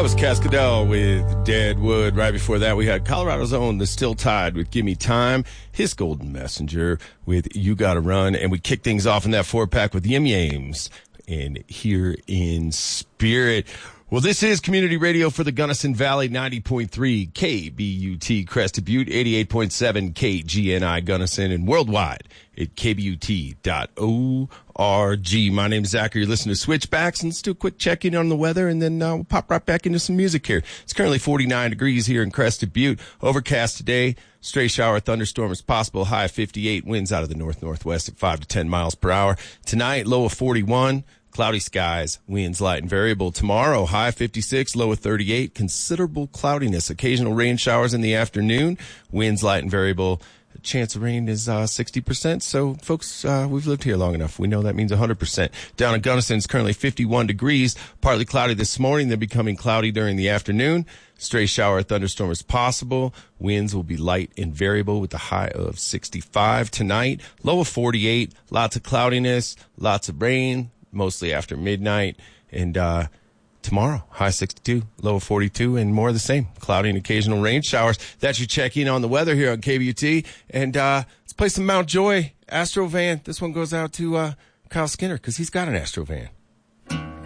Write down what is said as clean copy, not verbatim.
That was Cascadel with Deadwood. Right before that, we had Colorado's own The Still Tide with Gimme Time, His Golden Messenger with You Gotta Run, and we kick things off in that 4-pack with Yim Yames and Here in Spirit. Well, this is Community Radio for the Gunnison Valley, 90.3 KBUT Crested Butte, 88.7 KGNI Gunnison, and worldwide at kbut.org. My name is Zachary. You're listening to Switchbacks, and let's do a quick check-in on the weather, and then we'll pop right back into some music here. It's currently 49 degrees here in Crested Butte. Overcast today. Stray shower thunderstorm is possible. High of 58. Winds out of the north-northwest at 5 to 10 miles per hour. Tonight, low of 41. Cloudy skies, winds light and variable. Tomorrow, high 56, low of 38. Considerable cloudiness, occasional rain showers in the afternoon. Winds light and variable. Chance of rain is 60%. So, folks, we've lived here long enough. We know that means 100%. Down in Gunnison, it's currently 51 degrees. Partly cloudy this morning, then becoming cloudy during the afternoon. Stray shower thunderstorm is possible. Winds will be light and variable with a high of 65 tonight. Low of 48. Lots of cloudiness, lots of rain. Mostly after midnight, and tomorrow, high 62, low of 42, and more of the same. Cloudy and occasional rain showers. That's your check-in on the weather here on KBUT. And let's play some Mount Joy Astro Van. This one goes out to Kyle Skinner, because he's got an Astro Van.